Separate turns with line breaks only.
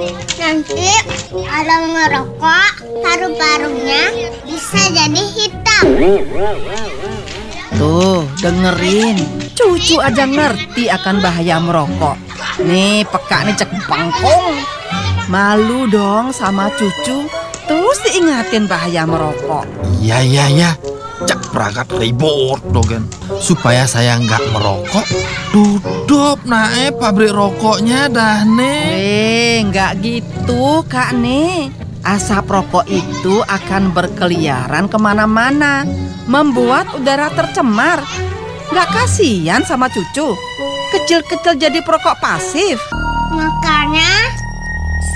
Nanti kalau ngerokok, paru-parunya bisa jadi hitam.
Tuh, dengerin. Cucu aja ngerti akan bahaya merokok. Nih, peka nih cek pangkong. Malu dong sama cucu. Terus diingatin bahaya merokok.
Iya. Cak perangkat ribut dogen. Supaya saya nggak merokok, tutup naik pabrik rokoknya dah nih.
Nggak gitu Kak nih. Asap rokok itu akan berkeliaran kemana-mana, membuat udara tercemar. Nggak kasihan sama cucu? Kecil-kecil jadi perokok pasif.
Makanya